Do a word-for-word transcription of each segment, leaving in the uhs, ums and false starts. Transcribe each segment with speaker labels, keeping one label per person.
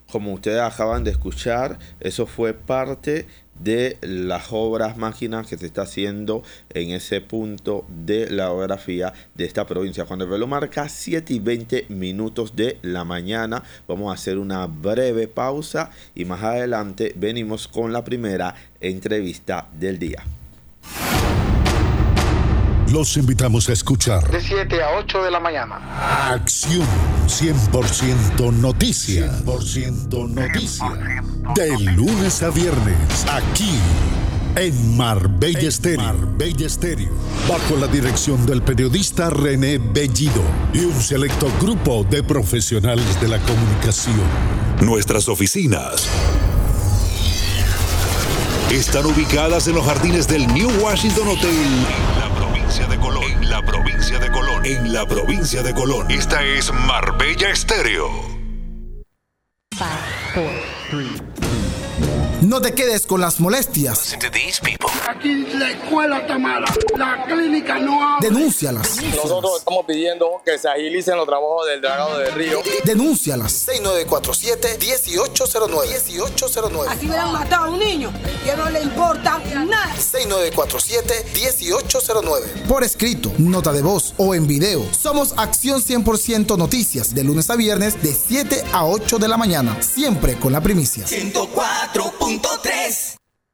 Speaker 1: Como ustedes acaban de escuchar, eso fue parte de las obras máquinas que se está haciendo en ese punto de la orografía de esta provincia. Cuando el reloj marca siete y veinte minutos de la mañana, vamos a hacer una breve pausa y más adelante venimos con la primera entrevista del día.
Speaker 2: Los invitamos a escuchar
Speaker 3: de siete a ocho de la mañana.
Speaker 2: Acción cien por ciento Noticias. cien por ciento Noticias. De lunes a viernes, aquí en Marbella Estéreo. Marbella Estéreo. Bajo la dirección del periodista René Bellido y un selecto grupo de profesionales de la comunicación.
Speaker 4: Nuestras oficinas están ubicadas en los jardines del New Washington Hotel. De Colón, en la provincia de Colón, en la provincia de Colón. Esta es Marbella Estéreo.
Speaker 5: No te quedes con las molestias.
Speaker 6: Aquí la escuela está mala, la clínica no abre.
Speaker 5: Denúncialas.
Speaker 7: Nosotros estamos pidiendo que se agilicen los trabajos del dragado del río.
Speaker 5: Denúncialas. seis nueve cuatro siete, uno ocho cero nueve. dieciocho cero nueve.
Speaker 8: Aquí me han matado a un niño que no le importa nada.
Speaker 5: seis nueve cuatro siete, uno ocho cero nueve. Por escrito, nota de voz o en video. Somos Acción cien por ciento Noticias, de lunes a viernes de siete a ocho de la mañana. Siempre con la primicia.
Speaker 9: ciento cuatro punto tres.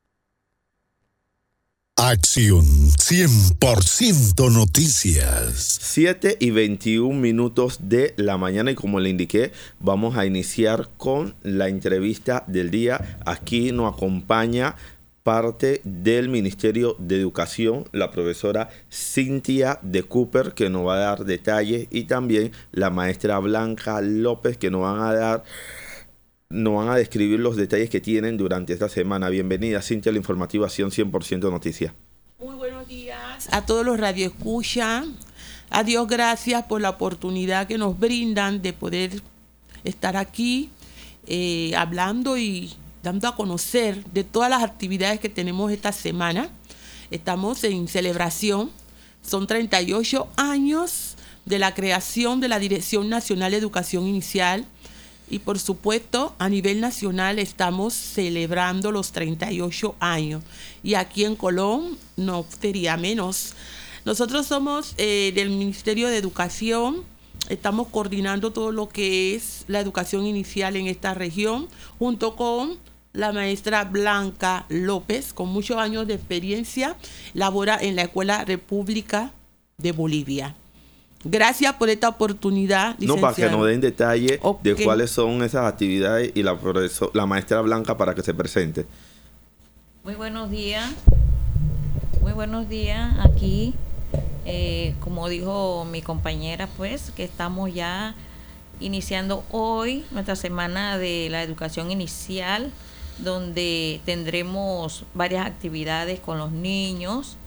Speaker 2: Acción cien por ciento Noticias.
Speaker 1: siete y veintiún minutos de la mañana y como le indiqué, vamos a iniciar con la entrevista del día. Aquí nos acompaña parte del Ministerio de Educación, la profesora Cynthia de Cooper, que nos va a dar detalles, y también la maestra Blanca López, que nos van a dar nos van a describir los detalles que tienen durante esta semana. Bienvenida, Cynthia, a la informativa Acción cien por ciento Noticias.
Speaker 10: Muy buenos días a todos los radioescuchas. A Dios gracias por la oportunidad que nos brindan de poder estar aquí eh, hablando y dando a conocer de todas las actividades que tenemos esta semana. Estamos en celebración. Son treinta y ocho años de la creación de la Dirección Nacional de Educación Inicial. Y por supuesto, a nivel nacional estamos celebrando los treinta y ocho años. Y aquí en Colón no sería menos. Nosotros somos eh, del Ministerio de Educación. Estamos coordinando todo lo que es la educación inicial en esta región, junto con la maestra Blanca López, con muchos años de experiencia, labora en la Escuela República de Bolivia. Gracias por esta oportunidad, licenciado.
Speaker 1: No, para que nos den detalle
Speaker 10: okay.
Speaker 1: de cuáles son esas actividades y la, profesor, la maestra Blanca para que se presente.
Speaker 11: Muy buenos días. Muy buenos días. Aquí, eh, como dijo mi compañera, pues, que estamos ya iniciando hoy nuestra semana de la educación inicial, donde tendremos varias actividades con los niños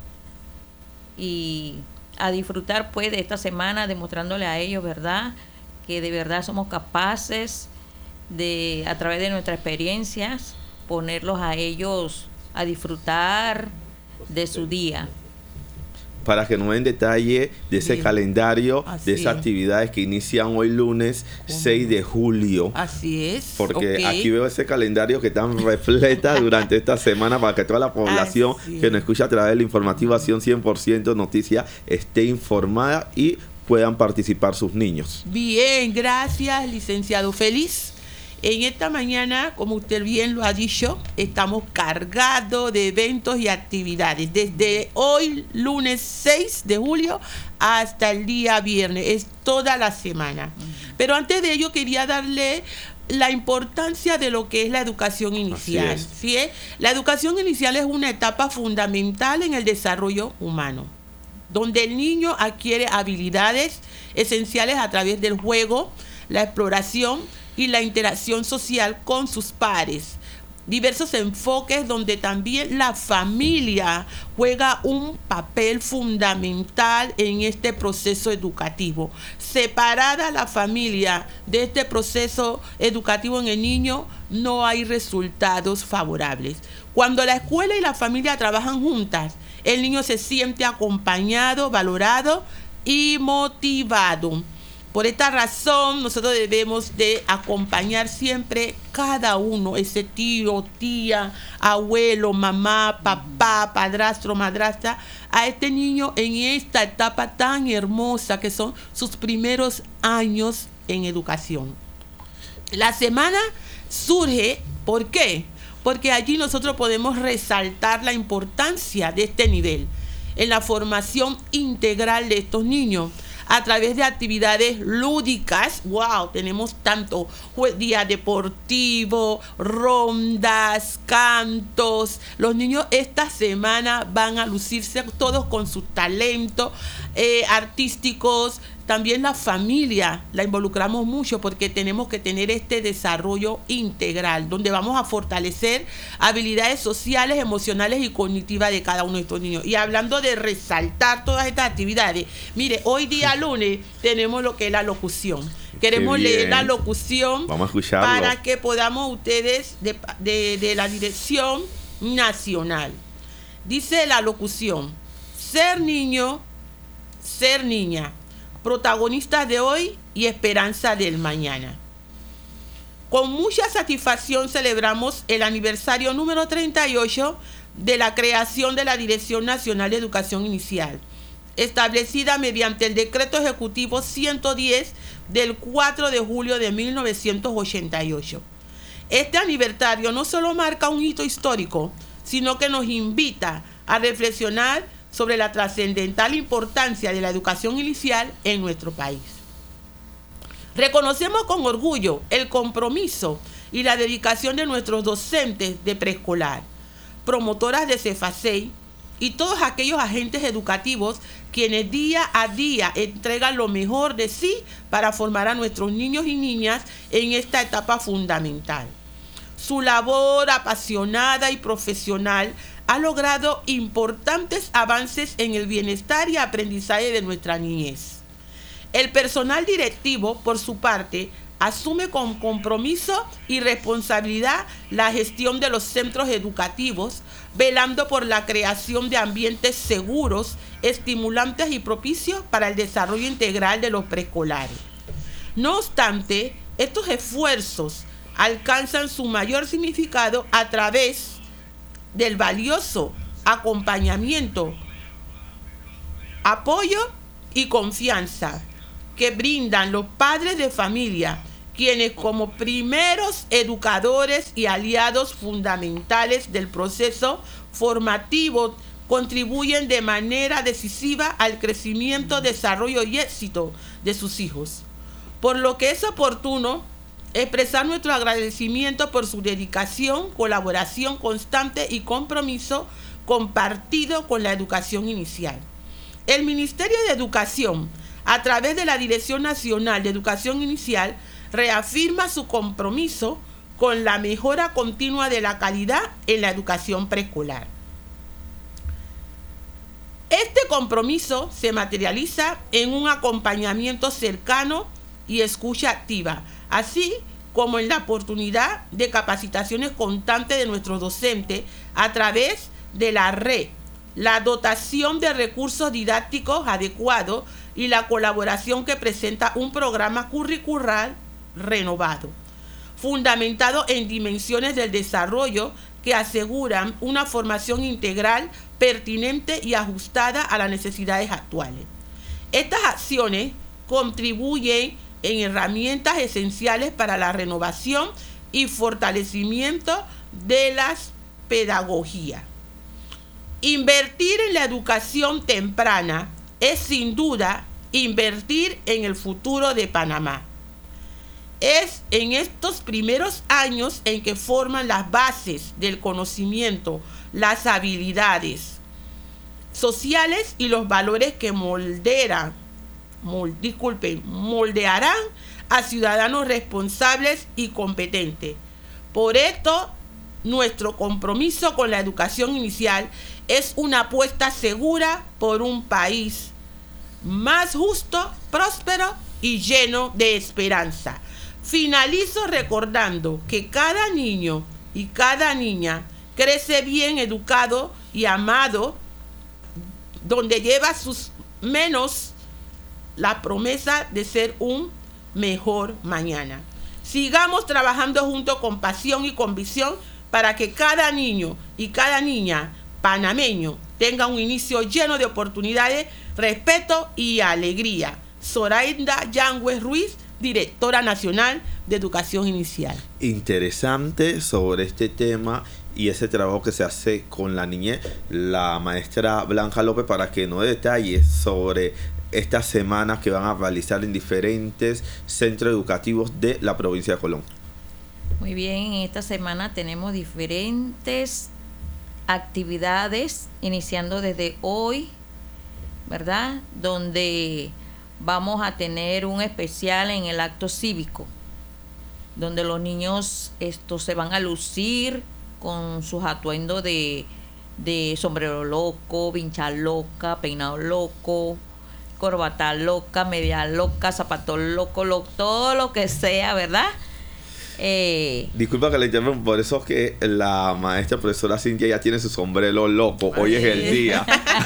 Speaker 11: y a disfrutar pues de esta semana, demostrándole a ellos, ¿verdad?, que de verdad somos capaces de, a través de nuestras experiencias, ponerlos a ellos a disfrutar de su día.
Speaker 1: Para que nos den detalle de ese
Speaker 10: Bien.
Speaker 1: calendario,
Speaker 10: Así
Speaker 1: de esas
Speaker 10: es.
Speaker 1: actividades que inician hoy lunes seis de julio.
Speaker 10: Así es.
Speaker 1: Porque
Speaker 10: okay.
Speaker 1: aquí veo ese calendario que están repleta durante esta semana para que toda la población
Speaker 10: Así
Speaker 1: que nos escucha a través de la informativa Acción cien por ciento Noticias esté informada y puedan participar sus niños.
Speaker 10: Bien, gracias, licenciado Félix. En esta mañana, como usted bien lo ha dicho, estamos cargados de eventos y actividades. Desde hoy, lunes seis de julio, hasta el día viernes. Es toda la semana. Uh-huh. Pero antes de ello, quería darle la importancia de lo que es la educación inicial.
Speaker 1: Así es.
Speaker 10: ¿Sí? La educación inicial es una etapa fundamental en el desarrollo humano, donde el niño adquiere habilidades esenciales a través del juego, la exploración y la interacción social con sus pares. Diversos enfoques donde también la familia juega un papel fundamental en este proceso educativo. Separada la familia de este proceso educativo en el niño, no hay resultados favorables. Cuando la escuela y la familia trabajan juntas, el niño se siente acompañado, valorado y motivado. Por esta razón, nosotros debemos de acompañar siempre cada uno, ese tío, tía, abuelo, mamá, papá, padrastro, madrastra, a este niño en esta etapa tan hermosa que son sus primeros años en educación. La semana surge, ¿por qué? Porque allí nosotros podemos resaltar la importancia de este nivel en la formación integral de estos niños a través de actividades lúdicas. Wow, tenemos tanto día deportivo, rondas, cantos. Los niños esta semana van a lucirse todos con sus talentos eh, artísticos. También la familia la involucramos mucho porque tenemos que tener este desarrollo integral, donde vamos a fortalecer habilidades sociales, emocionales y cognitivas de cada uno de estos niños. Y hablando de resaltar todas estas actividades, mire, hoy día lunes tenemos lo que es la locución. Queremos leer la locución.
Speaker 1: Vamos a escucharlo
Speaker 10: para que podamos ustedes de, de, de la Dirección Nacional. Dice la locución: ser niño, ser niña, protagonistas de hoy y esperanza del mañana. Con mucha satisfacción celebramos el aniversario número treinta y ocho de la creación de la Dirección Nacional de Educación Inicial, establecida mediante el Decreto Ejecutivo ciento diez del cuatro de julio de mil novecientos ochenta y ocho. Este aniversario no solo marca un hito histórico, sino que nos invita a reflexionar sobre la trascendental importancia de la educación inicial en nuestro país. Reconocemos con orgullo el compromiso y la dedicación de nuestros docentes de preescolar, promotoras de Cefasei y todos aquellos agentes educativos quienes día a día entregan lo mejor de sí para formar a nuestros niños y niñas en esta etapa fundamental. Su labor apasionada y profesional ha logrado importantes avances en el bienestar y aprendizaje de nuestra niñez. El personal directivo, por su parte, asume con compromiso y responsabilidad la gestión de los centros educativos, velando por la creación de ambientes seguros, estimulantes y propicios para el desarrollo integral de los preescolares. No obstante, estos esfuerzos alcanzan su mayor significado a través del valioso acompañamiento, apoyo y confianza que brindan los padres de familia, quienes como primeros educadores y aliados fundamentales del proceso formativo contribuyen de manera decisiva al crecimiento, desarrollo y éxito de sus hijos. Por lo que es oportuno expresar nuestro agradecimiento por su dedicación, colaboración constante y compromiso compartido con la educación inicial. El Ministerio de Educación, a través de la Dirección Nacional de Educación Inicial, reafirma su compromiso con la mejora continua de la calidad en la educación preescolar. Este compromiso se materializa en un acompañamiento cercano y escucha activa, así como en la oportunidad de capacitaciones constantes de nuestros docentes a través de la red, la dotación de recursos didácticos adecuados y la colaboración que presenta un programa curricular renovado, fundamentado en dimensiones del desarrollo que aseguran una formación integral, pertinente y ajustada a las necesidades actuales. Estas acciones contribuyen en herramientas esenciales para la renovación y fortalecimiento de las pedagogías. Invertir en la educación temprana es sin duda invertir en el futuro de Panamá. Es en estos primeros años en que forman las bases del conocimiento, las habilidades sociales y los valores que moldearán, mold, disculpen, moldearán a ciudadanos responsables y competentes. Por esto, nuestro compromiso con la educación inicial es una apuesta segura por un país más justo, próspero y lleno de esperanza. Finalizo recordando que cada niño y cada niña crece bien educado y amado, donde lleva sus menos la promesa de ser un mejor mañana. Sigamos trabajando juntos con pasión y con visión para que cada niño y cada niña panameño tenga un inicio lleno de oportunidades, respeto y alegría. Zoraida Yangües Ruiz, directora nacional de Educación Inicial.
Speaker 1: Interesante sobre este tema y ese trabajo que se hace con la niñez, la maestra Blanca López, para que nos dé detalles sobre estas semanas que van a realizar en diferentes centros educativos de la provincia de Colón.
Speaker 11: Muy bien, en esta semana tenemos diferentes actividades, iniciando desde hoy, ¿verdad? Donde vamos a tener un especial en el acto cívico, donde los niños estos se van a lucir con sus atuendos de, de sombrero loco, vincha loca, peinado loco, corbata loca, media loca, zapato loco, loco, todo lo que sea, ¿verdad? Eh,
Speaker 1: Disculpa que le interrumpa, por eso es que la maestra profesora Cintia ya tiene su sombrero loco. Hoy es el día.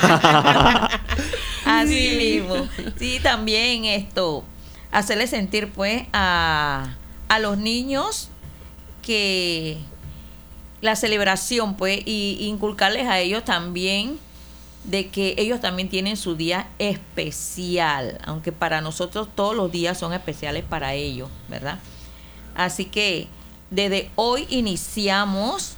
Speaker 11: Así sí. mismo. Sí, también esto, hacerle sentir pues a, a los niños que la celebración pues, y inculcarles a ellos también de que ellos también tienen su día especial, aunque para nosotros todos los días son especiales para ellos, ¿verdad? Así que desde hoy iniciamos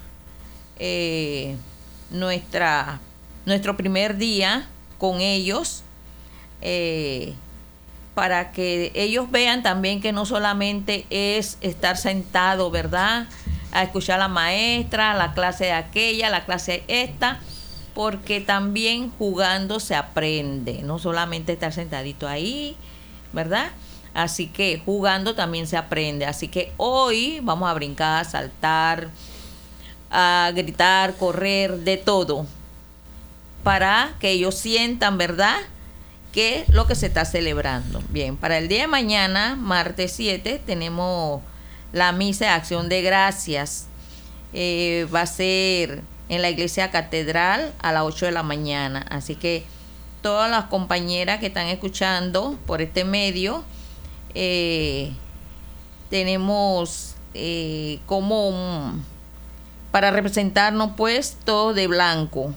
Speaker 11: eh, nuestra, nuestro primer día con ellos, eh, para que ellos vean también que no solamente es estar sentado, ¿verdad?, a escuchar a la maestra, la clase de aquella, la clase esta, porque también jugando se aprende, no solamente estar sentadito ahí, ¿verdad? Así que jugando también se aprende. Así que hoy vamos a brincar, saltar, a gritar, correr, de todo, para que ellos sientan, ¿verdad?, que es lo que se está celebrando. Bien, para el día de mañana, martes siete, tenemos la misa de acción de gracias. Eh, va a ser en la iglesia catedral a las ocho de la mañana. Así que todas las compañeras que están escuchando por este medio, eh, tenemos eh, como un, para representarnos pues todos de blanco.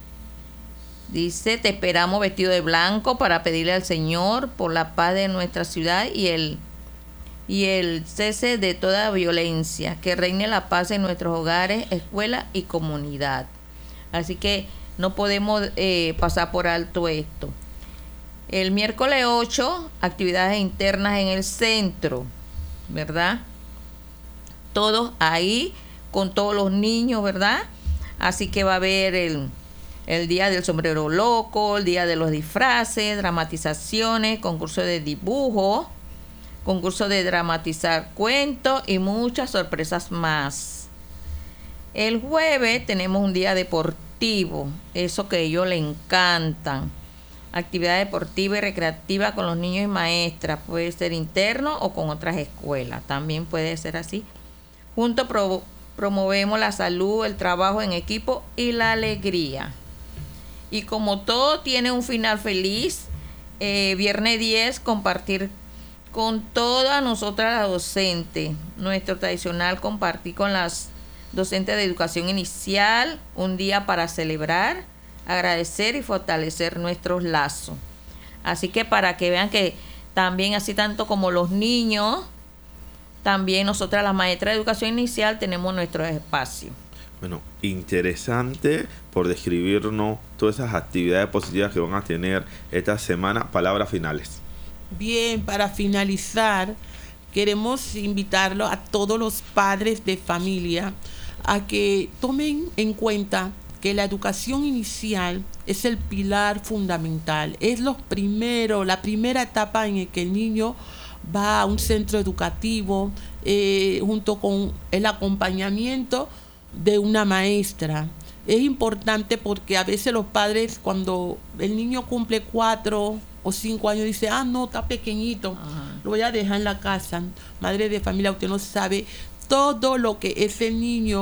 Speaker 11: Dice, te esperamos vestido de blanco para pedirle al Señor por la paz de nuestra ciudad y el y el cese de toda violencia, que reine la paz en nuestros hogares, escuela y comunidad. Así que no podemos eh, pasar por alto esto. El miércoles ocho, actividades internas en el centro, ¿verdad? Todos ahí, con todos los niños, ¿verdad? Así que va a haber el, el día del sombrero loco, el día de los disfraces, dramatizaciones, concurso de dibujo, concurso de dramatizar cuentos y muchas sorpresas más. El jueves tenemos un día deportivo, eso que a ellos les encantan. Actividad deportiva y recreativa con los niños y maestras, puede ser interno o con otras escuelas, también puede ser así. Juntos pro, promovemos la salud, el trabajo en equipo y la alegría. Y como todo tiene un final feliz, eh, viernes diez, compartir con todas nosotras las docentes, nuestro tradicional compartir con las docentes de educación inicial, un día para celebrar, agradecer y fortalecer nuestros lazos. Así que para que vean que también, así tanto como los niños, también nosotras las maestras de educación inicial tenemos nuestro espacio.
Speaker 1: Bueno, interesante por describirnos todas esas actividades positivas que van a tener esta semana. Palabras finales.
Speaker 10: Bien, para finalizar, queremos invitarlo a todos los padres de familia a que tomen en cuenta que la educación inicial es el pilar fundamental, es lo primero, la primera etapa en la que el niño va a un centro educativo, eh, junto con el acompañamiento de una maestra. Es importante porque a veces los padres, cuando el niño cumple cuatro o cinco años, dice, ah, no, está pequeñito, ajá, lo voy a dejar en la casa. Madre de familia, usted no sabe todo lo que ese niño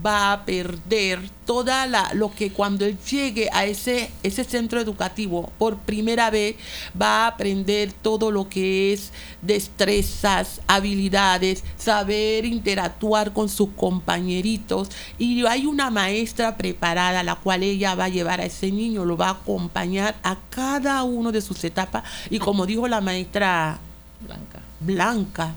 Speaker 10: va a perder toda la, lo que cuando él llegue a ese, ese centro educativo por primera vez va a aprender todo lo que es destrezas, habilidades, saber interactuar con sus compañeritos, y hay una maestra preparada la cual ella va a llevar a ese niño, lo va a acompañar a cada uno de sus etapas, y como dijo la maestra Blanca, Blanca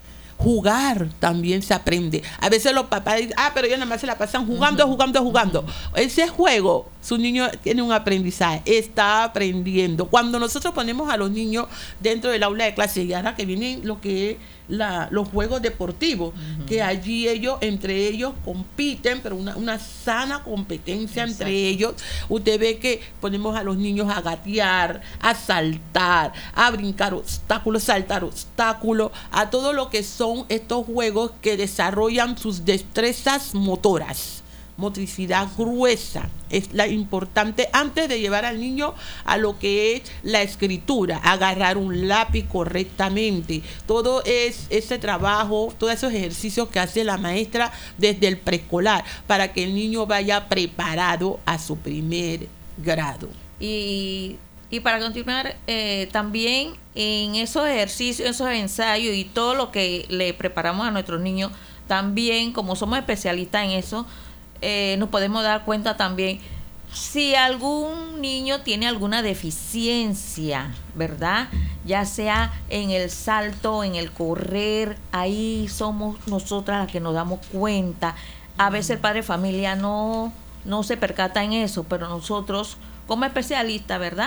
Speaker 10: jugar también se aprende. A veces los papás dicen, ah, pero ellos nada más se la pasan jugando, jugando, jugando. Ese juego, su niño tiene un aprendizaje, está aprendiendo. Cuando nosotros ponemos a los niños dentro del aula de clase, y ahora que vienen lo que es la, los juegos deportivos, uh-huh. que allí ellos, entre ellos compiten, pero una, una sana competencia. Exacto. Entre ellos. Usted ve que ponemos a los niños a gatear, a saltar, a brincar obstáculos, saltar obstáculos, a todo lo que son estos juegos que desarrollan sus destrezas motoras. Motricidad gruesa es la importante antes de llevar al niño a lo que es la escritura, agarrar un lápiz correctamente. Todo es ese trabajo, todos esos ejercicios que hace la maestra desde el preescolar para que el niño vaya preparado a su primer grado.
Speaker 11: Y, y para continuar, eh, también en esos ejercicios, esos ensayos y todo lo que le preparamos a nuestros niños, también como somos especialistas en eso, Eh, nos podemos dar cuenta también si algún niño tiene alguna deficiencia, ¿verdad? Ya sea en el salto, en el correr, ahí somos nosotras las que nos damos cuenta. A veces el padre de familia no, no se percata en eso, pero nosotros como especialistas, ¿verdad?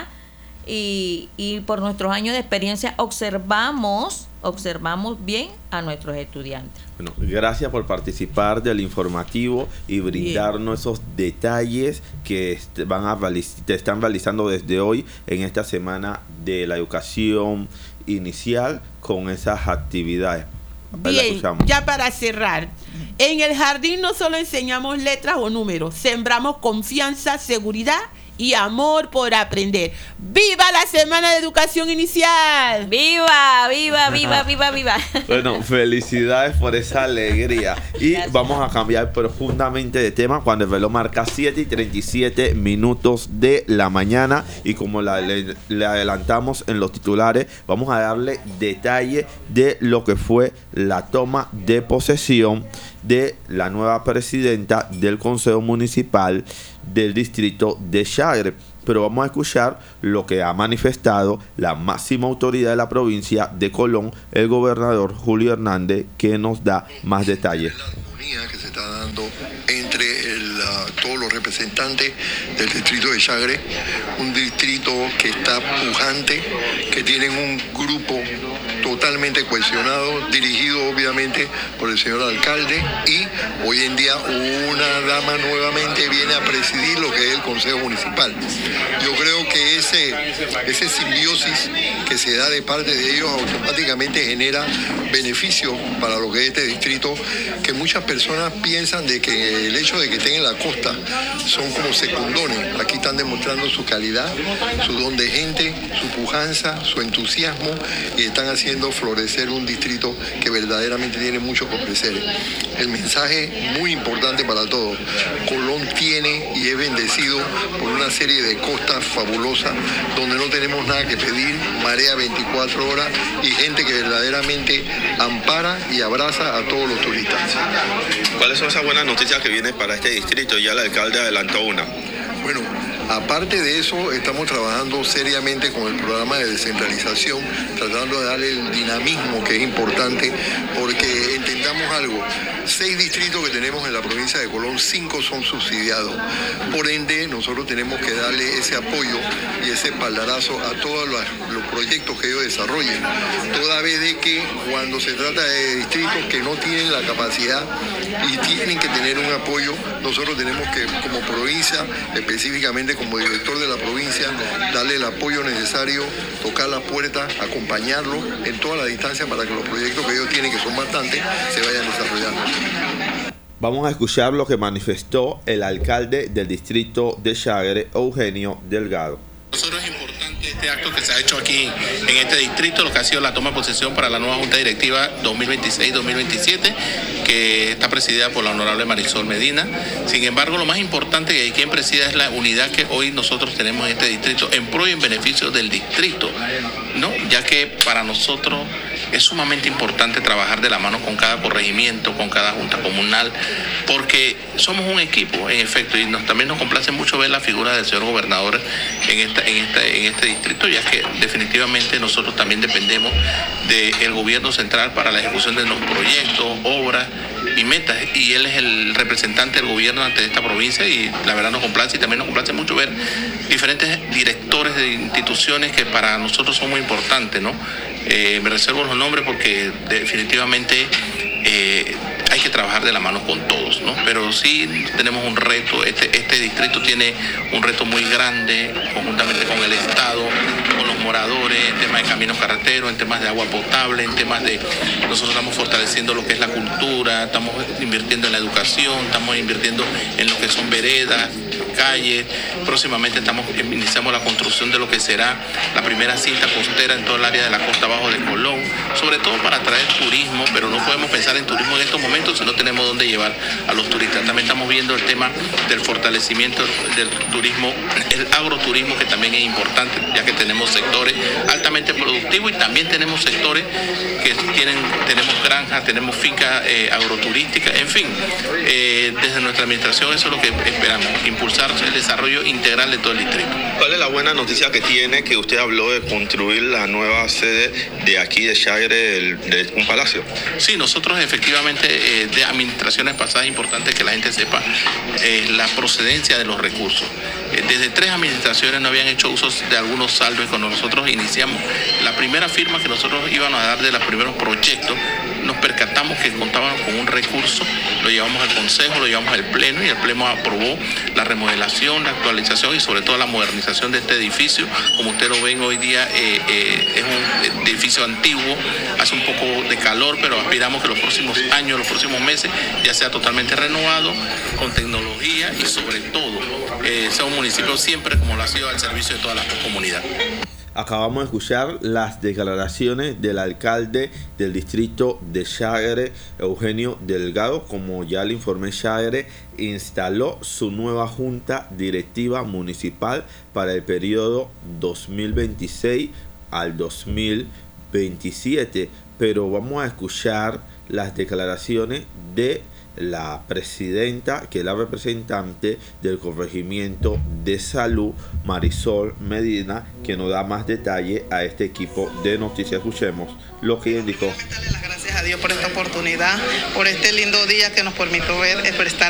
Speaker 11: Y, y por nuestros años de experiencia observamos, observamos bien a nuestros estudiantes.
Speaker 1: Bueno, gracias por participar del informativo y brindarnos bien. Esos detalles que van a te están realizando desde hoy en esta semana de la educación inicial con esas actividades.
Speaker 10: Bien, ya para cerrar, en el jardín no solo enseñamos letras o números, sembramos confianza, seguridad y amor por aprender. ¡Viva la Semana de Educación Inicial!
Speaker 11: ¡Viva, viva, viva, viva, viva!
Speaker 1: Bueno, felicidades por esa alegría. Y gracias. Vamos a cambiar profundamente de tema cuando el reloj marca siete y treinta y siete minutos de la mañana. Y como la, le, le adelantamos en los titulares, vamos a darle detalle de lo que fue la toma de posesión de la nueva presidenta del Consejo Municipal del distrito de Chagre. Pero vamos a escuchar lo que ha manifestado la máxima autoridad de la provincia de Colón, el gobernador Julio Hernández, que nos da más detalles.
Speaker 12: Que se está dando entre el, uh, todos los representantes del distrito de Chagre, un distrito que está pujante, que tienen un grupo totalmente cohesionado, dirigido obviamente por el señor alcalde, y hoy en día una dama nuevamente viene a presidir lo que es el Consejo Municipal. Yo creo que ese, ese simbiosis que se da de parte de ellos automáticamente genera beneficio para lo que es este distrito, que muchas personas piensan de que el hecho de que estén en la costa son como secundones. Aquí están demostrando su calidad, su don de gente, su pujanza, su entusiasmo, y están haciendo florecer un distrito que verdaderamente tiene mucho que ofrecer. El mensaje muy importante para todos: Colón tiene y es bendecido por una serie de costas fabulosas donde no tenemos nada que pedir, marea veinticuatro horas y gente que verdaderamente ampara y abraza a todos los turistas.
Speaker 1: ¿Cuáles son esas buenas noticias que vienen para este distrito? Ya el alcalde adelantó una.
Speaker 12: Bueno, aparte de eso, estamos trabajando seriamente con el programa de descentralización, tratando de darle el dinamismo que es importante, porque entendamos algo: seis distritos que tenemos en la provincia de Colón, cinco son subsidiados. Por ende, nosotros tenemos que darle ese apoyo y ese espaldarazo a todos los, los proyectos que ellos desarrollen, toda vez de que cuando se trata de distritos que no tienen la capacidad y tienen que tener un apoyo, nosotros tenemos que, como provincia, específicamente como director de la provincia, darle el apoyo necesario, tocar la puerta, acompañarlo en toda la distancia para que los proyectos que ellos tienen, que son bastantes, se vayan desarrollando.
Speaker 1: Vamos a escuchar lo que manifestó el alcalde del distrito de Chagre, Eugenio Delgado.
Speaker 13: Nosotros es importante este este acto que se ha hecho aquí en este distrito, lo que ha sido la toma de posesión para la nueva Junta Directiva dos mil veintiséis dos mil veintisiete, que está presidida por la honorable Marisol Medina. Sin embargo, lo más importante que quien presida es la unidad que hoy nosotros tenemos en este distrito en pro y en beneficio del distrito, ¿no? Ya que para nosotros es sumamente importante trabajar de la mano con cada corregimiento, con cada junta comunal, porque somos un equipo, en efecto, y nos, también nos complace mucho ver la figura del señor gobernador en, esta, en, esta, en este distrito, ya que definitivamente nosotros también dependemos del gobierno central para la ejecución de los proyectos, obras y metas, y él es el representante del gobierno ante esta provincia, y la verdad nos complace, y también nos complace mucho ver diferentes directores de instituciones que para nosotros son muy importantes, ¿no? Eh, me reservo los nombres porque definitivamente eh, hay que trabajar de la mano con todos, ¿no? Pero sí tenemos un reto, este, este distrito tiene un reto muy grande, conjuntamente con el Estado, con los moradores, en temas de caminos carreteros, en temas de agua potable, en temas de... Nosotros estamos fortaleciendo lo que es la cultura, estamos invirtiendo en la educación, estamos invirtiendo en lo que son veredas, calles. Próximamente estamos iniciamos la construcción de lo que será la primera cinta costera en todo el área de la costa abajo de Colón, sobre todo para atraer turismo, pero no podemos pensar en turismo en estos momentos si no tenemos dónde llevar a los turistas. También estamos viendo el tema del fortalecimiento del turismo, el agroturismo, que también es importante, ya que tenemos sectores altamente productivos y también tenemos sectores que tienen, tenemos granjas, tenemos fincas eh, agroturísticas, en fin, eh, desde nuestra administración eso es lo que esperamos, impulsar el desarrollo integral de todo el distrito.
Speaker 1: ¿Cuál es la buena noticia que tiene que usted habló de construir la nueva sede de aquí de Chagre, de un palacio?
Speaker 13: Sí, nosotros efectivamente eh, de administraciones pasadas es importante que la gente sepa eh, la procedencia de los recursos. Eh, desde tres administraciones no habían hecho uso de algunos saldos y cuando nosotros iniciamos la primera firma que nosotros íbamos a dar de los primeros proyectos, nos percatamos que contábamos con un recurso, lo llevamos al Consejo, lo llevamos al Pleno y el Pleno aprobó la remodelación, la actualización y sobre todo la modernización de este edificio. Como ustedes lo ven hoy día, eh, eh, es un edificio antiguo, hace un poco de calor, pero aspiramos que los próximos años, los próximos meses, ya sea totalmente renovado, con tecnología y sobre todo eh, sea un municipio siempre como lo ha sido al servicio de toda la comunidad.
Speaker 1: Acabamos de escuchar las declaraciones del alcalde del distrito de Chagre, Eugenio Delgado. Como ya le informé, Chagre instaló su nueva junta directiva municipal para el periodo dos mil veintiséis al dos mil veintisiete. Pero vamos a escuchar las declaraciones de la presidenta, que es la representante del corregimiento de salud, Marisol Medina, que nos da más detalle a este equipo de noticias. Escuchemos lo que indicó.
Speaker 14: Darle las gracias a Dios por esta oportunidad, por este lindo día que nos permitió ver, prestar